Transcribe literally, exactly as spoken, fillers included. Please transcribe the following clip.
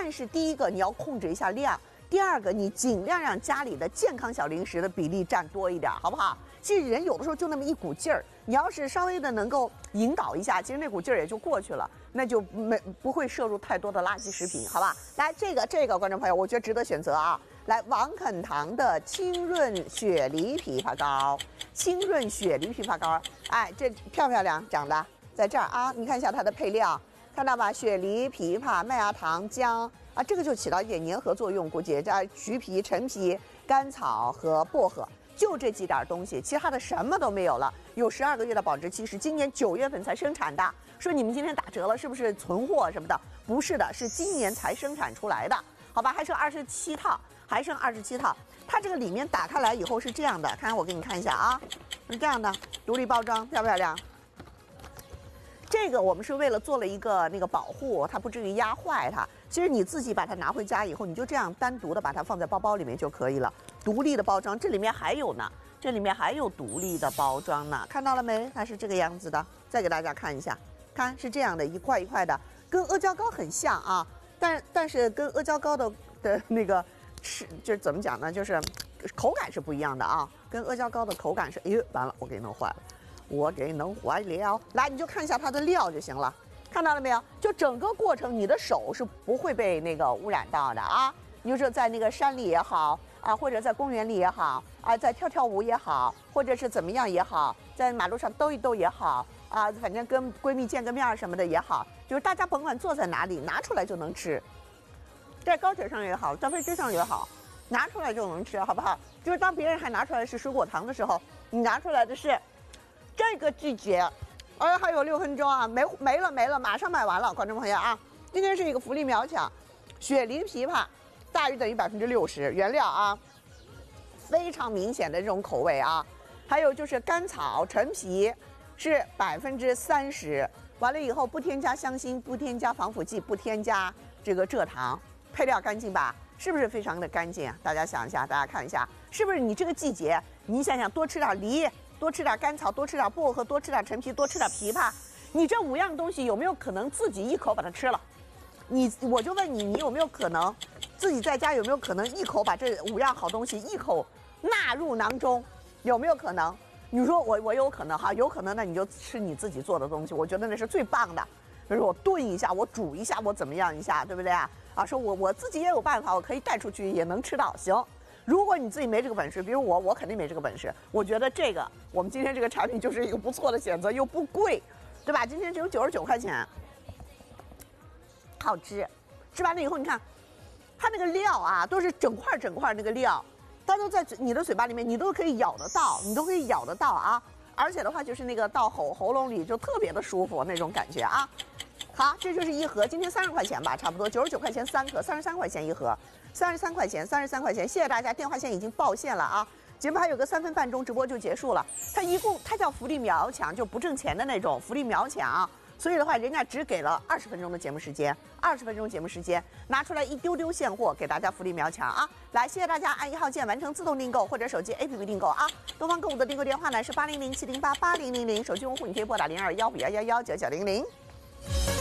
但是第一个你要控制一下量，第二个你尽量让家里的健康小零食的比例占多一点，好不好？其实人有的时候就那么一股劲儿，你要是稍微的能够引导一下，其实那股劲儿也就过去了，那就没不会摄入太多的垃圾食品，好吧？来，这个这个观众朋友，我觉得值得选择啊。来，王肯堂的清润雪梨枇杷膏，清润雪梨枇杷膏，哎，这漂不漂亮？长得在这儿啊，你看一下它的配料，看到吧？雪梨、枇杷、麦芽糖、姜啊，这个就起到一点粘合作用，估计加橘皮、陈皮、甘草和薄荷。就这几点东西，其他的什么都没有了。有十二个月的保质期，是今年九月份才生产的。说你们今天打折了，是不是存货什么的？不是的，是今年才生产出来的，好吧？还剩二十七套，还剩二十七套。它这个里面打开来以后是这样的，看我给你看一下啊，是这样的，独立包装，漂不漂亮？这个我们是为了做了一个那个保护，它不至于压坏它。其实你自己把它拿回家以后，你就这样单独的把它放在包包里面就可以了。独立的包装，这里面还有呢，这里面还有独立的包装呢，看到了没？它是这个样子的。再给大家看一下，看是这样的，一块一块的，跟阿胶糕很像啊，但但是跟阿胶糕的的那个吃就是怎么讲呢？就是口感是不一样的啊，跟阿胶糕的口感是，哎呦，完了，我给弄坏了。我给弄坏了，来你就看一下它的料就行了，看到了没有？就整个过程你的手是不会被那个污染到的啊。你就是在那个山里也好啊，或者在公园里也好啊，在跳跳舞也好，或者是怎么样也好，在马路上兜一兜也好啊，反正跟闺蜜见个面什么的也好，就是大家甭管坐在哪里，拿出来就能吃，在高铁上也好，在飞机上也好，拿出来就能吃，好不好？就是当别人还拿出来是水果糖的时候，你拿出来的是。这个季节，哎，还有六分钟啊，没没了没了，马上卖完了，观众朋友啊，今天是一个福利秒抢，雪梨枇杷大于等于百分之六十原料啊，非常明显的这种口味啊，还有就是甘草、陈皮是百分之三十，完了以后不添加香辛，不添加防腐剂，不添加这个蔗糖，配料干净吧？是不是非常的干净啊？大家想一下，大家看一下，是不是你这个季节，你想想多吃点梨。多吃点甘草，多吃点薄荷，多吃点陈皮，多吃点枇杷。你这五样东西有没有可能自己一口把它吃了？你我就问你，你有没有可能自己在家有没有可能一口把这五样好东西一口纳入囊中？有没有可能？你说我我有可能哈，有可能那你就吃你自己做的东西，我觉得那是最棒的。比如说我炖一下，我煮一下，我怎么样一下，对不对啊？啊，说我我自己也有办法，我可以带出去也能吃到，行。如果你自己没这个本事，比如我，我肯定没这个本事。我觉得这个我们今天这个产品就是一个不错的选择，又不贵，对吧？今天只有九十九块钱，好吃。吃完了以后，你看它那个料啊，都是整块整块那个料，它都在你的嘴巴里面，你都可以咬得到，你都可以咬得到啊。而且的话，就是那个到喉喉咙里就特别的舒服那种感觉啊。好，这就是一盒，今天三十块钱吧，差不多九十九块钱三盒，三十三块钱一盒。三十三块钱，三十三块钱，谢谢大家，电话线已经报线了啊！节目还有个三分半钟，直播就结束了。它一共它叫福利秒抢，就不挣钱的那种福利秒抢，所以的话，人家只给了二十分钟的节目时间，二十分钟节目时间，拿出来一丢丢现货给大家福利秒抢啊！来，谢谢大家，按一号键完成自动订购或者手机 A P P 订购啊！东方购物的订购电话呢是八零零七零八八零零零，手机用户你可以拨打零二幺五幺幺幺九九零零。